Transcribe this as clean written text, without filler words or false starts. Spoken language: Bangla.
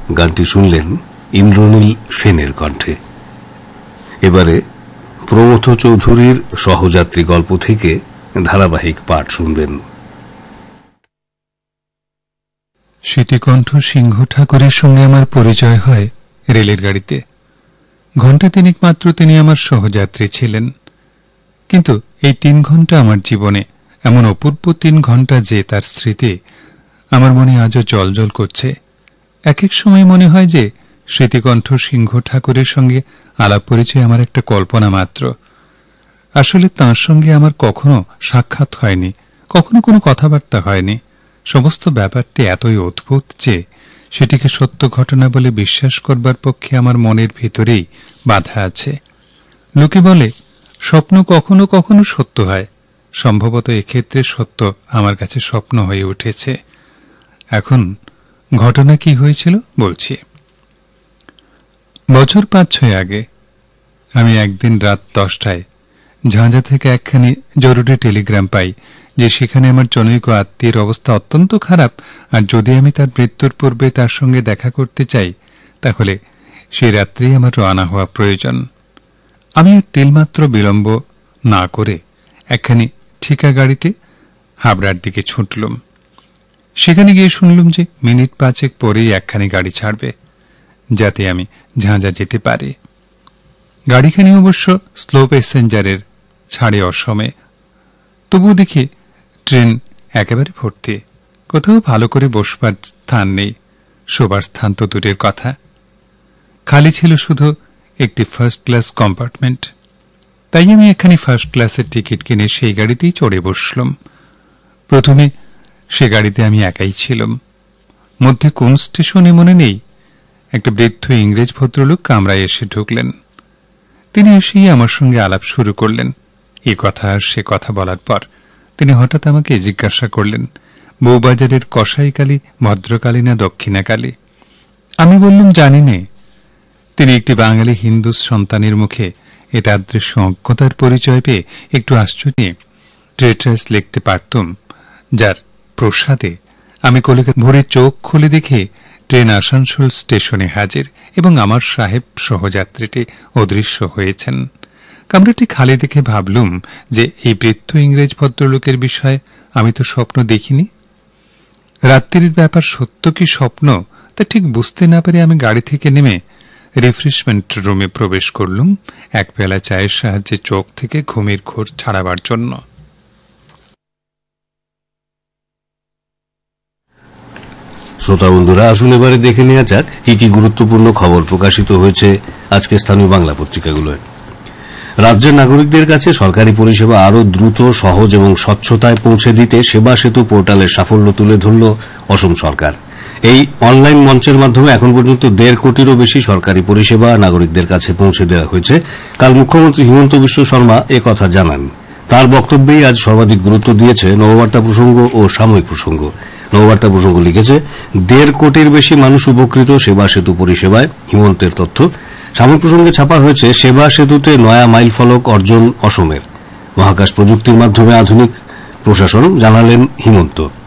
গানটি শুনলেন ইন্দ্রনীল সেনের কণ্ঠে। এবারে প্রমথ চৌধুরীর সহযাত্রী গল্প থেকে ধারাবাহিক পাঠ শুনবেন। স্মৃতিকণ্ঠ সিংহ ঠাকুরের সঙ্গে আমার পরিচয় হয় রেলের গাড়িতে। ঘণ্টা তিনেক মাত্র তিনি আমার সহযাত্রী ছিলেন, কিন্তু এই 3 ঘণ্টা আমার জীবনে এমন অপূর্ব 3 ঘণ্টা যে তার স্মৃতি আমার মনে আজও জলজল করছে। এক এক সময় মনে হয় যে স্মৃতিকণ্ঠ সিংহ ঠাকুরের সঙ্গে আলাপ পরিচয় আমার একটা কল্পনা মাত্র। আসলে তাঁর সঙ্গে আমার কখনো সাক্ষাৎ হয়নি, কখনো কোনো কথাবার্তা হয়নি। সমস্ত ব্যাপারটি এতই অদ্ভুত যে সেটিকে সত্য ঘটনা বলে বিশ্বাস করবার পক্ষে আমার মনের ভিতরেই বাধা আছে। লোকে বলে স্বপ্ন কখনো কখনো সত্য হয়, সম্ভবত এক্ষেত্রে সত্য আমার কাছে স্বপ্ন হয়ে উঠেছে। এখন ঘটনা কি হয়েছিল বলছি। বছর 5-6 আগে আমি একদিন রাত 10টায় ঝাঁঝা থেকে একখানি জরুরি টেলিগ্রাম পাই যে সেখানে আমার জনৈক আত্মীয়ের অবস্থা অত্যন্ত খারাপ, আর যদি আমি তার মৃত্যুর পূর্বে তার সঙ্গে দেখা করতে চাই তাহলে সেই রাত্রেই আমার রওনা হওয়া প্রয়োজন। আমি আর তিলমাত্র বিলম্ব না করে একখানি ঠিকা গাড়িতে হাবড়ার দিকে ছুটলুম। সেখানে গিয়ে শুনলুম যে মিনিট 5 পরেই একখানি গাড়ি ছাড়বে, যাতে আমি ঝাঁঝা যেতে পারি। গাড়িখানি অবশ্য স্লো প্যাসেঞ্জারের, ছাড়ে অসময়ে। তবুও দেখি ট্রেন একেবারে ভর্তি, কোথাও ভালো করে বসবার স্থান নেই, শোবার স্থান তো দূরের কথা। খালি ছিল শুধু একটি ফার্স্ট ক্লাস কম্পার্টমেন্ট। তাই আমি এখানে ফার্স্ট ক্লাসের টিকিট কিনে সেই গাড়িতেই চড়ে বসলাম। প্রথমে সে গাড়িতে আমি একাই ছিলাম। মধ্যে কোন স্টেশনে মনে নেই, একটা বৃদ্ধ ইংরেজ ভদ্রলোক কামরায় এসে ঢুকলেন। তিনি এসেই আমার সঙ্গে আলাপ শুরু করলেন। এ কথা আর সে কথা বলার পর তিনি হঠাৎ আমাকে জিজ্ঞাসা করলেন, বউবাজারের কসাইকালী ভদ্রকালী না দক্ষিণাকালী? আমি বললাম জানি নে। তিনি একটি বাঙালি হিন্দু সন্তানের মুখে এ তাদৃশ্য অজ্ঞতার পরিচয় পেয়ে একটু আশ্চর্য। ট্রেটার্স লিখতে পারতুম, যার প্রসাদে আমি কলিকাতা ভোরে চোখ খুলে দেখে ট্রেন আসানসোল স্টেশনে হাজির এবং আমার সাহেব সহযাত্রীটি অদৃশ্য হয়েছেন। কামরাটি খালি দেখে ভাবলুম যে এই বৃদ্ধ ইংরেজ ভদ্রলোকের বিষয়ে আমি তো স্বপ্ন দেখিনি। রাত্রির ব্যাপার সত্য কি স্বপ্ন তা ঠিক বুঝতে না পেরে আমি গাড়ি থেকে নেমে রিফ্রেশমেন্ট রুমে প্রবেশ করলুম, এক বেলা চায়ের সাহায্যে চোখ থেকে ঘুমের ঘোর ছাড়াবার জন্য। শ্রোতা বন্ধুরা, আসুন এবারে দেখে নেওয়া যাক কি কি গুরুত্বপূর্ণ খবর প্রকাশিত হয়েছে আজকে স্থানীয় বাংলা পত্রিকাগুলোয়। রাজ্যের নাগরিকদের কাছে সরকারি পরিষেবা আরও দ্রুত, সহজ এবং স্বচ্ছতায় পৌঁছে দিতে সেবা সেতু পোর্টালের সাফল্য তুলে ধরল অসম সরকার। এই অনলাইন মঞ্চের মাধ্যমে এখন পর্যন্ত 1.5 কোটিরও বেশি সরকারি পরিষেবা নাগরিকদের কাছে পৌঁছে দেওয়া হয়েছে। কাল মুখ্যমন্ত্রী হিমন্ত বিশ্ব শর্মা একথা জানান। তার বক্তব্যেই আজ সর্বাধিক গুরুত্ব দিয়েছে নববার্তা প্রসঙ্গ ও সাময়িক প্রসঙ্গ। নববার্তা প্রসঙ্গ লিখেছে, 1.5 কোটির বেশি মানুষ উপকৃত সেবা সেতু পরিষেবায়, হিমন্তের তথ্য। সাময়িক প্রসঙ্গে ছাপা হয়েছে, সেবা সেতুতে নয়া মাইল ফলক অর্জন অসমের, মহাকাশ প্রযুক্তির মাধ্যমে আধুনিক প্রশাসন, জানালেন হিমন্ত।